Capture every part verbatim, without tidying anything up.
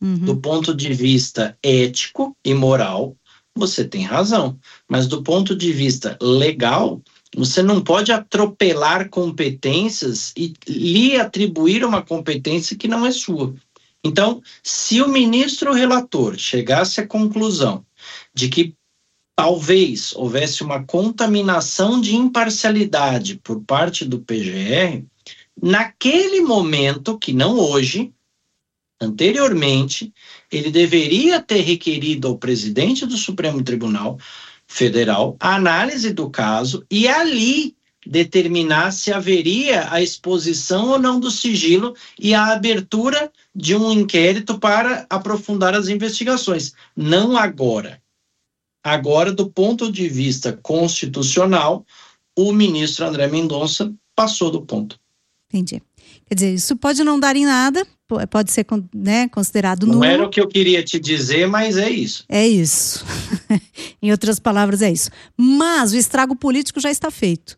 Uhum. Do ponto de vista ético e moral, você tem razão. Mas do ponto de vista legal, você não pode atropelar competências e lhe atribuir uma competência que não é sua. Então, se o ministro relator chegasse à conclusão de que talvez houvesse uma contaminação de imparcialidade por parte do P G R, naquele momento, que não hoje, anteriormente, ele deveria ter requerido ao presidente do Supremo Tribunal Federal a análise do caso e ali determinar se haveria a exposição ou não do sigilo e a abertura de um inquérito para aprofundar as investigações. Não agora. Agora, do ponto de vista constitucional, o ministro André Mendonça passou do ponto. Entendi. Quer dizer, isso pode não dar em nada, pode ser, né, considerado nulo. Não era o que eu queria te dizer, mas é isso. É isso. Em outras palavras, é isso. Mas o estrago político já está feito.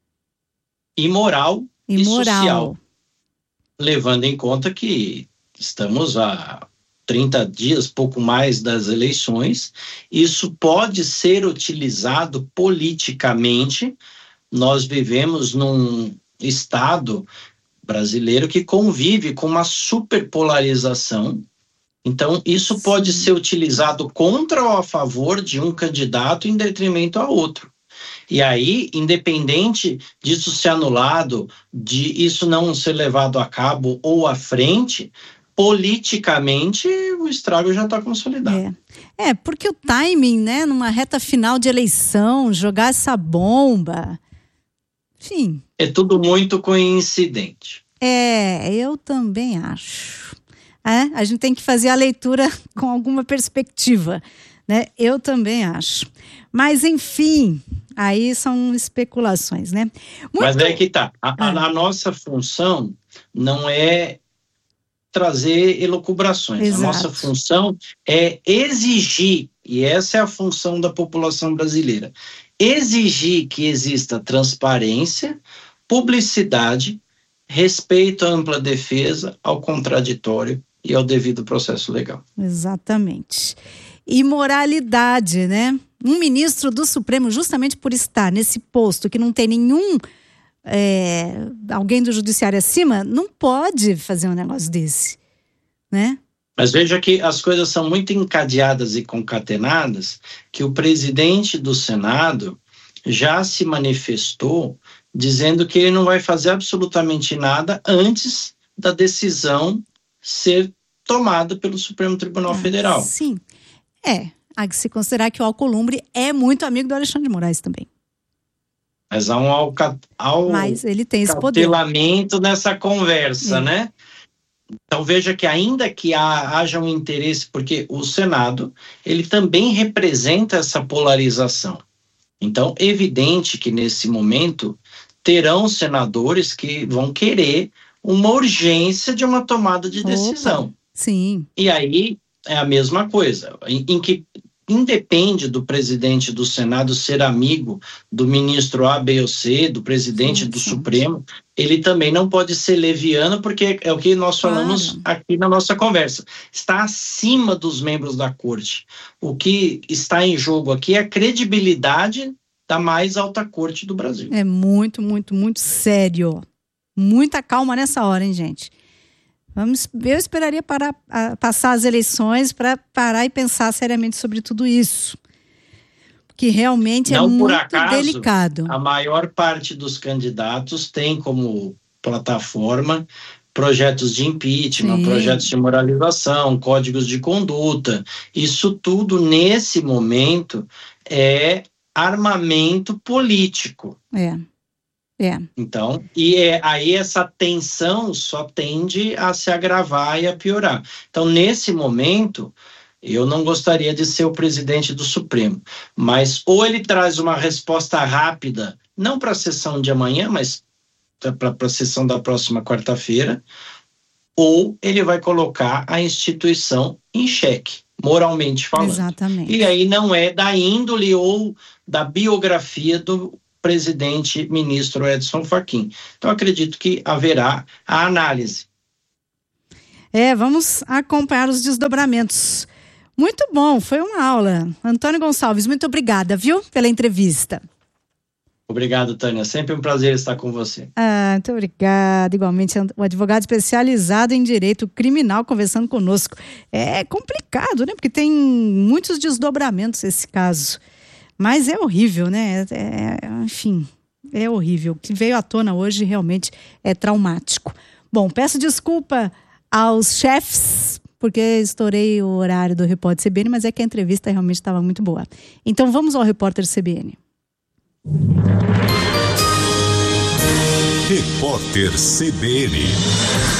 Imoral e, e moral. social. Levando em conta que estamos há trinta dias, pouco mais das eleições, isso pode ser utilizado politicamente. Nós vivemos num estado brasileiro que convive com uma superpolarização. Então, isso pode ser utilizado contra ou a favor de um candidato em detrimento a outro. E aí, independente disso ser anulado, de isso não ser levado a cabo ou à frente, politicamente o estrago já está consolidado. É. é, porque o timing, né, numa reta final de eleição, jogar essa bomba, enfim. É tudo muito coincidente. É, eu também acho. É, a gente tem que fazer a leitura com alguma perspectiva, né? Eu também acho. Mas, enfim, aí são especulações, né? Muito... Mas é que tá. A, ah. a, a nossa função não é trazer elucubrações. Exato. A nossa função é exigir, e essa é a função da população brasileira, exigir que exista transparência, publicidade, respeito à ampla defesa, ao contraditório e ao devido processo legal. Exatamente. E moralidade, né? Um ministro do Supremo, justamente por estar nesse posto que não tem nenhum é, alguém do judiciário acima, não pode fazer um negócio desse, né? Mas veja que as coisas são muito encadeadas e concatenadas, que o presidente do Senado já se manifestou dizendo que ele não vai fazer absolutamente nada antes da decisão ser tomada pelo Supremo Tribunal ah, Federal. Sim, é. Há que se considerar que o Alcolumbre é muito amigo do Alexandre de Moraes também. Mas há um alca... ao... Mas ele tem esse poder. Cautelamento nessa conversa, é. né? Então veja que ainda que há, haja um interesse, porque o Senado, ele também representa essa polarização. Então, é evidente que nesse momento terão senadores que vão querer uma urgência de uma tomada de decisão. Opa, sim. E aí é a mesma coisa, em, em que independe do presidente do Senado ser amigo do ministro A, B ou C, do presidente sim, do sim. Supremo, ele também não pode ser leviano, porque é o que nós falamos claro. Aqui na nossa conversa. Está acima dos membros da corte. O que está em jogo aqui é a credibilidade da mais alta corte do Brasil. É muito, muito, muito sério. Muita calma nessa hora, hein, gente? Vamos, eu esperaria parar, a, passar as eleições para parar e pensar seriamente sobre tudo isso. Porque realmente Não é por muito acaso, delicado. A maior parte dos candidatos tem como plataforma projetos de impeachment, Sim. projetos de moralização, códigos de conduta. Isso tudo, nesse momento, é armamento político. É. É. Então, e é, aí essa tensão só tende a se agravar e a piorar. Então, nesse momento, eu não gostaria de ser o presidente do Supremo, mas ou ele traz uma resposta rápida, não para a sessão de amanhã, mas para a sessão da próxima quarta-feira, ou ele vai colocar a instituição em xeque, moralmente falando. Exatamente. E aí não é da índole ou da biografia do presidente ministro Edson Fachin. Então, acredito que haverá a análise. É, vamos acompanhar os desdobramentos. Muito bom, foi uma aula. Antônio Gonçalves, muito obrigada, viu, pela entrevista. Obrigado, Tânia. Sempre um prazer estar com você. Ah, muito obrigada. Igualmente, o advogado especializado em direito criminal conversando conosco. É complicado, né? Porque tem muitos desdobramentos esse caso. Mas é horrível, né? É, enfim, é horrível. O que veio à tona hoje realmente é traumático. Bom, peço desculpa aos chefes, porque estourei o horário do Repórter C B N, mas é que a entrevista realmente estava muito boa. Então vamos ao Repórter C B N. Repórter C B N.